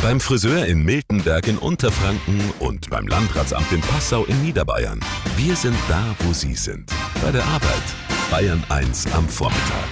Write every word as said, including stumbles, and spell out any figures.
Beim Friseur in Miltenberg in Unterfranken und beim Landratsamt in Passau in Niederbayern. Wir sind da, wo Sie sind. Bei der Arbeit. Bayern eins am Vormittag.